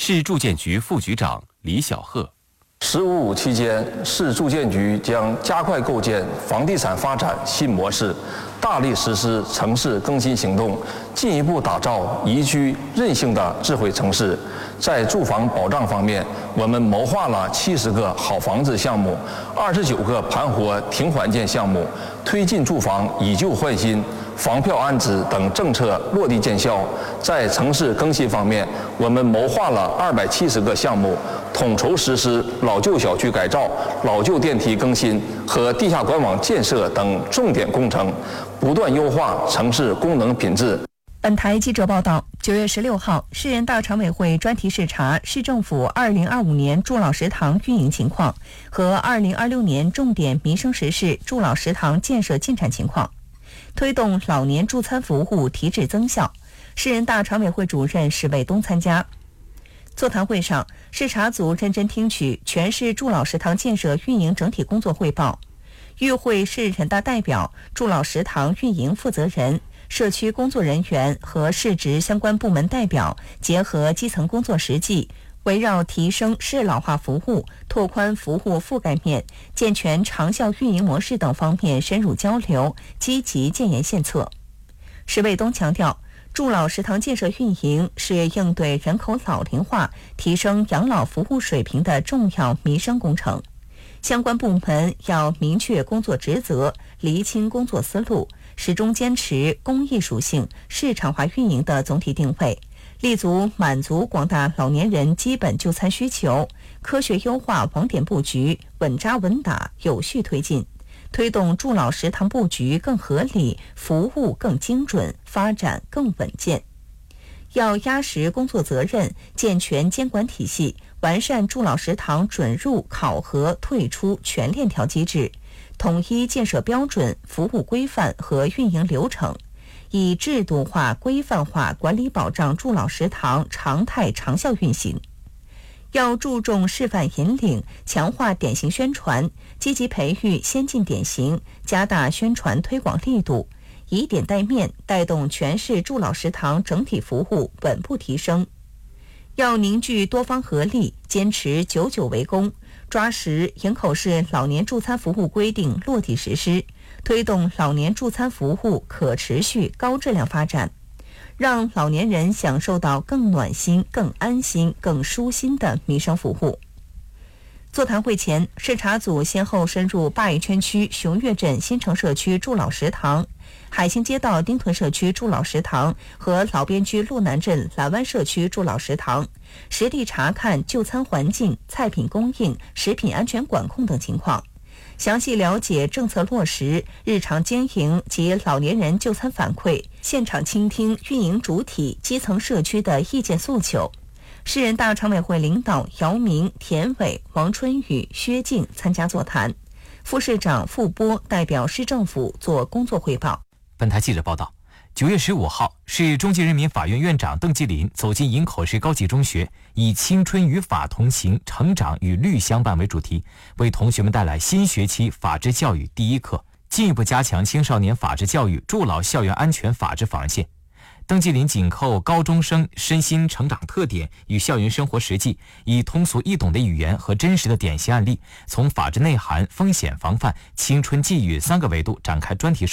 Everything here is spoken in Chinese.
市住建局副局长李小鹤。 “15+5”期间，市住建局将加快构建房地产发展新模式，大力实施城市更新行动，进一步打造宜居韧性的智慧城市。在住房保障方面，我们谋划了70个好房子项目，29个盘活停缓建项目，推进住房以旧换新、房票安置等政策落地见效。在城市更新方面，我们谋划了270个项目，统筹实施老旧小区改造、老旧电梯更新和地下管网建设等重点工程，不断优化城市功能品质。 本台记者报道，9月16号，市人大常委会专题视察市政府2025年助老食堂运营情况和2026年重点民生实事助老食堂建设进展情况，推动老年助餐服务提质增效。市人大常委会主任史卫东参加。座谈会上，视察组认真听取全市助老食堂建设运营整体工作汇报，与会市人大代表、助老食堂运营负责人、社区工作人员和市直相关部门代表结合基层工作实际，围绕提升适老化服务、拓宽服务覆盖面、健全长效运营模式等方面深入交流，积极建言献策。史卫东强调，助老食堂建设运营是应对人口老龄化、提升养老服务水平的重要民生工程。相关部门要明确工作职责，厘清工作思路，始终坚持公益属性、市场化运营的总体定位，立足满足广大老年人基本就餐需求，科学优化网点布局，稳扎稳打，有序推进，推动助老食堂布局更合理，服务更精准，发展更稳健。要压实工作责任，健全监管体系，完善助老食堂准入、考核、退出全链条机制，统一建设标准、服务规范和运营流程，以制度化、规范化管理保障助老食堂常态长效运行。要注重示范引领，强化典型宣传，积极培育先进典型，加大宣传推广力度，以点带面，带动全市助老食堂整体服务稳步提升。要凝聚多方合力，坚持99为公，抓实营口市老年助餐服务规定落地实施，推动老年助餐服务可持续高质量发展，让老年人享受到更暖心、更安心、更舒心的民生服务。座谈会前，视察组先后深入鲅鱼圈区雄岳镇新城社区助老食堂、海兴街道丁屯社区助老食堂和老边区路南镇蓝湾社区助老食堂，实地查看就餐环境、菜品供应、食品安全管控等情况，详细了解政策落实、日常经营及老年人就餐反馈，现场倾听运营主体、基层社区的意见诉求。市人大常委会领导姚明、田伟、王春雨、薛静参加座谈，副市长傅波代表市政府做工作汇报。 本台记者报道，9月15号，市中级人民法院院长邓继林走进营口市高级中学，以青春与法同行，成长与律相伴为主题，为同学们带来新学期法治教育第一课，进一步加强青少年法治教育，筑牢校园安全法治防线。邓继林紧扣高中生身心成长特点与校园生活实际，以通俗易懂的语言和真实的典型案例，从法治内涵、风险防范、青春寄语3个维度展开专题